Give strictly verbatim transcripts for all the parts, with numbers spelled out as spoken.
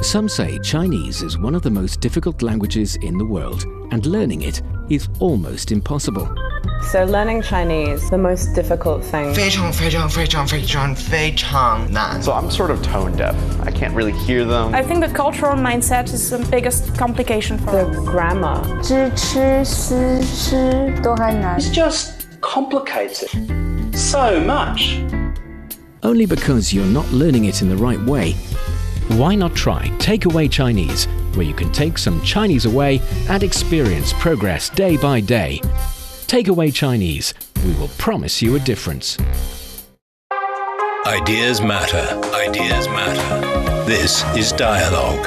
Some say Chinese is one of the most difficult languages in the world, and learning it is almost impossible. So learning Chinese, the most difficult thing. 非常非常非常非常非常难. So I'm sort of tone deaf. I can't really hear them. I think the cultural mindset is the biggest complication for The us. grammar. 知吃思吃都还难。 It's just complicated so much. Only because you're not learning it in the right way. Why not try Takeaway Chinese, where you can take some Chinese away and experience progress day by day. Takeaway Chinese, we will promise you a difference. Ideas matter. Ideas matter. This is Dialogue.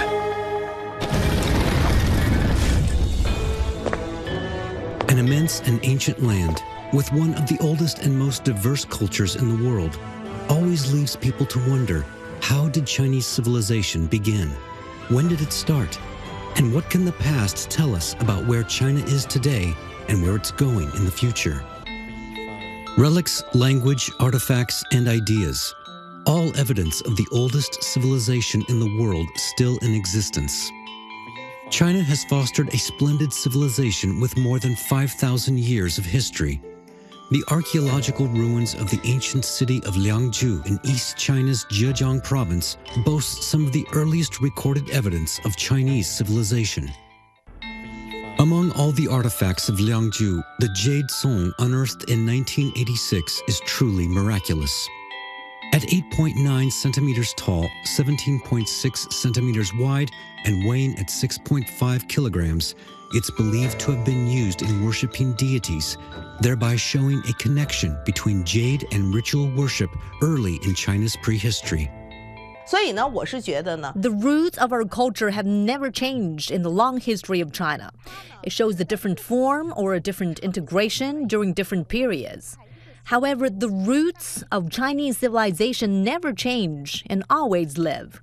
An immense and ancient land, with one of the oldest and most diverse cultures in the world, always leaves people to wonder, how did Chinese civilization begin? When did it start? And what can the past tell us about where China is today and where it's going in the future? Relics, language, artifacts, and ideas, all evidence of the oldest civilization in the world still in existence. China has fostered a splendid civilization with more than five thousand years of history. The archaeological ruins of the ancient city of Liangzhu in East China's Zhejiang province boast some of the earliest recorded evidence of Chinese civilization. Among all the artifacts of Liangzhu, the jade song unearthed in nineteen eighty-six is truly miraculous. At eight point nine centimeters tall, seventeen point six centimeters wide, and weighing at six point five kilograms, it's believed to have been used in worshiping deities, thereby showing a connection between jade and ritual worship early in China's prehistory. 所以呢，我是觉得呢 The roots of our culture have never changed in the long history of China. It shows a different form or a different integration during different periods. However, the roots of Chinese civilization never change and always live.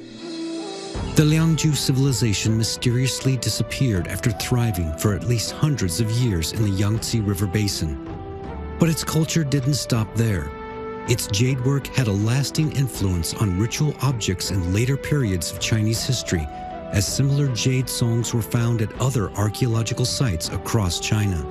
The Liangzhu civilization mysteriously disappeared after thriving for at least hundreds of years in the Yangtze River basin. But its culture didn't stop there. Its jade work had a lasting influence on ritual objects in later periods of Chinese history, as similar jade songs were found at other archaeological sites across China.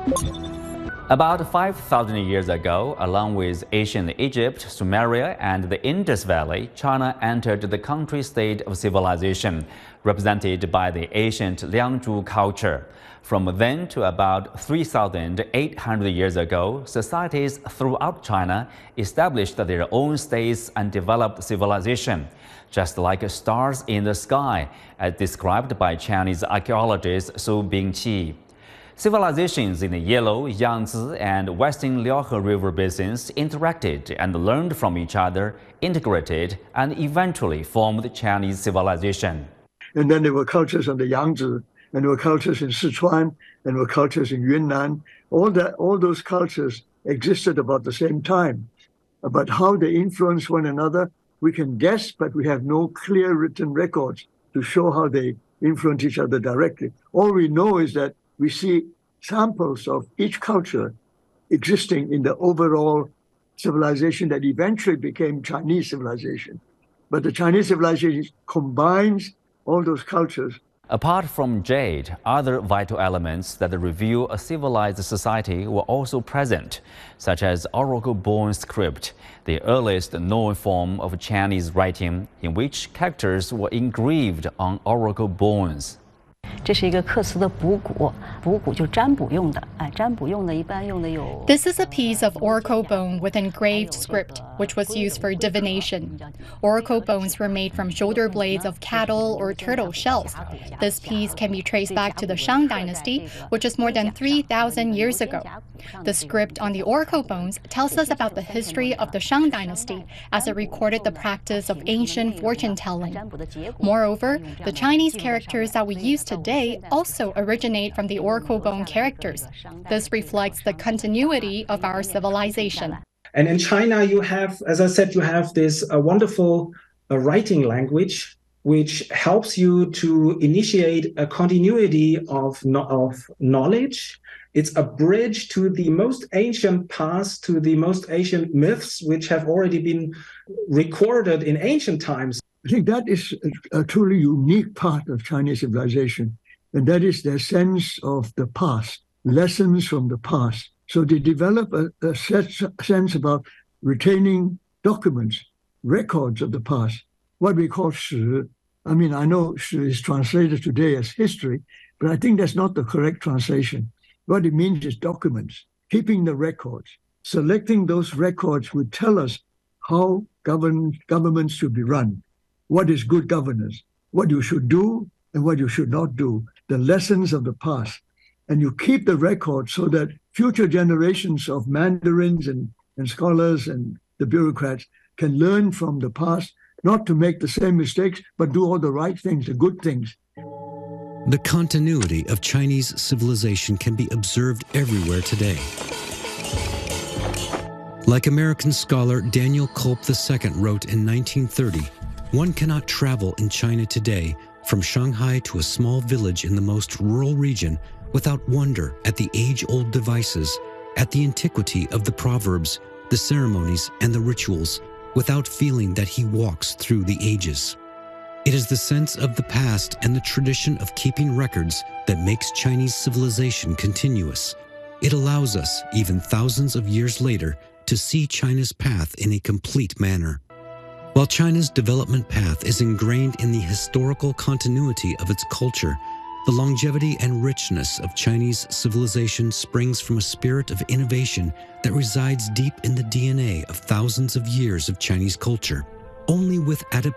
About five thousand years ago, along with ancient Egypt, Sumeria, and the Indus Valley, China entered the country-state of civilization, represented by the ancient Liangzhu culture. From then to about three thousand eight hundred years ago, societies throughout China established their own states and developed civilization, just like stars in the sky, as described by Chinese archaeologist Su Bingqi. Civilizations in the Yellow, Yangtze, and Western Liaohe River basins interacted and learned from each other, integrated, and eventually formed Chinese civilization. And then there were cultures on the Yangtze, and there were cultures in Sichuan, and there were cultures in Yunnan. All that, all those cultures existed about the same time. But how they influence one another, we can guess, but we have no clear written records to show how they influence each other directly. All we know is that we see samples of each culture existing in the overall civilization that eventually became Chinese civilization. But the Chinese civilization combines all those cultures. Apart from jade, other vital elements that reveal a civilized society were also present, such as oracle-born script, the earliest known form of Chinese writing in which characters were engraved on oracle bones. 这是一个刻瓷的补骨，补骨就是占卜用的，哎，占卜用的一般用的有。 This is a piece of oracle bone with engraved script, which was used for divination. Oracle bones were made from shoulder blades of cattle or turtle shells. This piece can be traced back to the Shang dynasty, which is more than three thousand years ago. The script on the oracle bones tells us about the history of the Shang dynasty, as it recorded the practice of ancient fortune telling. Moreover, the Chinese characters that we use today also originate from the oracle bone characters. This reflects the continuity of our civilization. And in China, you have, as I said, you have this uh, wonderful uh, writing language, which helps you to initiate a continuity of, no of knowledge. It's a bridge to the most ancient past, to the most ancient myths, which have already been recorded in ancient times. I think that is a, a truly unique part of Chinese civilization, and that is their sense of the past, lessons from the past. So they develop a, a set, sense about retaining documents, records of the past, what we call 史. I mean, I know 史 is translated today as history, but I think that's not the correct translation. What it means is documents, keeping the records. Selecting those records would tell us how govern, governments should be run, what is good governance, what you should do and what you should not do, the lessons of the past. And you keep the record so that future generations of Mandarins and, and scholars and the bureaucrats can learn from the past, not to make the same mistakes, but do all the right things, the good things. The continuity of Chinese civilization can be observed everywhere today. Like American scholar Daniel Culp the Second wrote in nineteen thirty, one cannot travel in China today from Shanghai to a small village in the most rural region without wonder at the age-old devices, at the antiquity of the proverbs, the ceremonies, and the rituals, without feeling that he walks through the ages. It is the sense of the past and the tradition of keeping records that makes Chinese civilization continuous. It allows us, even thousands of years later, to see China's path in a complete manner. While China's development path is ingrained in the historical continuity of its culture, the longevity and richness of Chinese civilization springs from a spirit of innovation that resides deep in the D N A of thousands of years of Chinese culture. Only with adaptation